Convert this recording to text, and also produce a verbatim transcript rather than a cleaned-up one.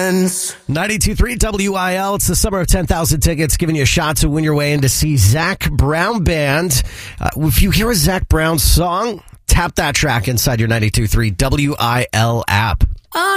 friends. ninety-two point three W I L. It's the summer of ten thousand tickets, giving you a shot to win your way in to see Zac Brown Band. Uh, if you hear a Zac Brown song, tap that track inside your ninety-two point three W I L app.